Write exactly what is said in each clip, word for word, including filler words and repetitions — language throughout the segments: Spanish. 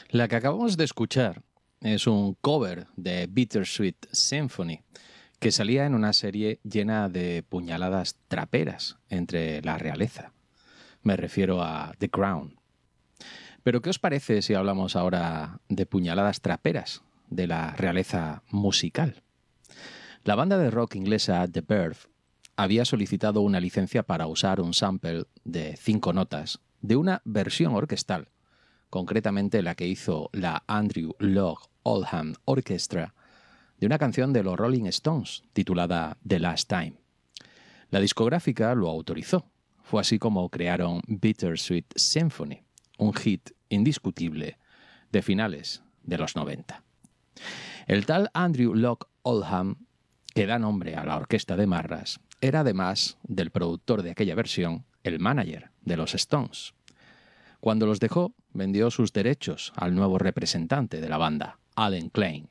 La que acabamos de escuchar es un cover de Bittersweet Symphony que salía en una serie llena de puñaladas traperas entre la realeza. Me refiero a The Crown. Pero ¿qué os parece si hablamos ahora de puñaladas traperas de la realeza musical? La banda de rock inglesa The Verve había solicitado una licencia para usar un sample de cinco notas de una versión orquestal, concretamente la que hizo la Andrew Loog Oldham Orchestra, de una canción de los Rolling Stones titulada The Last Time. La discográfica lo autorizó. Fue así como crearon Bittersweet Symphony, un hit indiscutible de finales de los noventa. El tal Andrew Loog Oldham, que da nombre a la orquesta de Marras, era además del productor de aquella versión el manager de los Stones. Cuando los dejó, vendió sus derechos al nuevo representante de la banda, Allen Klein.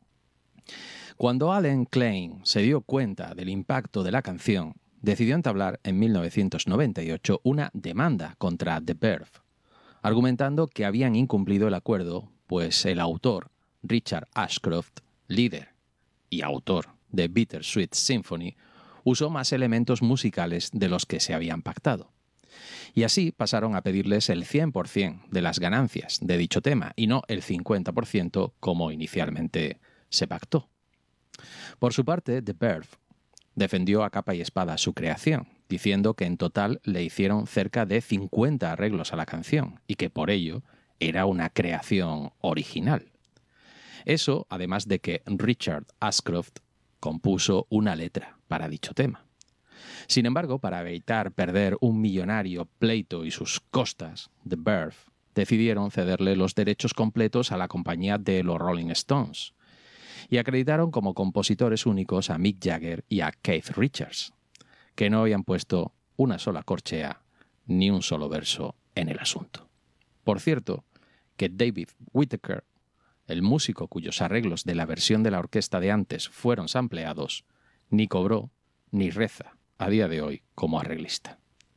Cuando Allen Klein se dio cuenta del impacto de la canción, decidió entablar en mil novecientos noventa y ocho una demanda contra The Verve, argumentando que habían incumplido el acuerdo, pues el autor, Richard Ashcroft, líder y autor de Bittersweet Symphony, usó más elementos musicales de los que se habían pactado. Y así pasaron a pedirles el cien por ciento de las ganancias de dicho tema y no el cincuenta por ciento como inicialmente se pactó. Por su parte, The Verve defendió a capa y espada su creación, diciendo que en total le hicieron cerca de cincuenta arreglos a la canción y que por ello era una creación original. Eso, además de que Richard Ashcroft compuso una letra para dicho tema. Sin embargo, para evitar perder un millonario pleito y sus costas, The Verve decidieron cederle los derechos completos a la compañía de los Rolling Stones y acreditaron como compositores únicos a Mick Jagger y a Keith Richards, que no habían puesto una sola corchea ni un solo verso en el asunto. Por cierto, que David Whittaker, el músico cuyos arreglos de la versión de la orquesta de antes fueron sampleados, ni cobró ni reza a día de hoy como arreglista.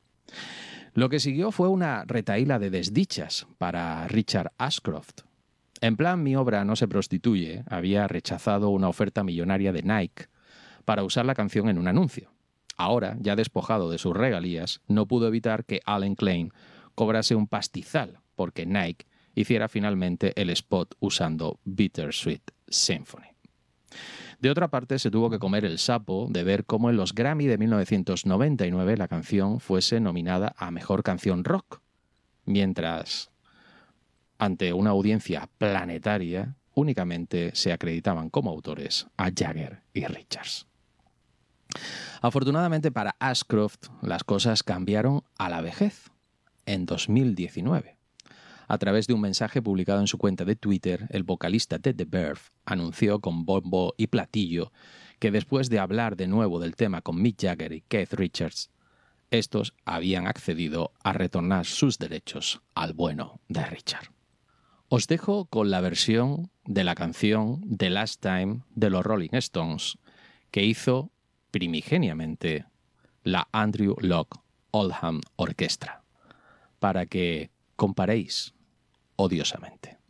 Lo que siguió fue una retahíla de desdichas para Richard Ashcroft. En plan, mi obra no se prostituye, había rechazado una oferta millonaria de Nike para usar la canción en un anuncio. Ahora, ya despojado de sus regalías, no pudo evitar que Allen Klein cobrase un pastizal porque Nike hiciera finalmente el spot usando Bittersweet Symphony. De otra parte, se tuvo que comer el sapo de ver cómo en los Grammy de mil novecientos noventa y nueve la canción fuese nominada a Mejor Canción Rock, mientras, ante una audiencia planetaria, únicamente se acreditaban como autores a Jagger y Richards. Afortunadamente para Ashcroft, las cosas cambiaron a la vejez, en dos mil diecinueve. A través de un mensaje publicado en su cuenta de Twitter, el vocalista de The Verve anunció con bombo y platillo que después de hablar de nuevo del tema con Mick Jagger y Keith Richards, estos habían accedido a retornar sus derechos al bueno de Richard. Os dejo con la versión de la canción The Last Time de los Rolling Stones que hizo primigeniamente la Andrew Loog Oldham Orchestra, para que comparéis odiosamente.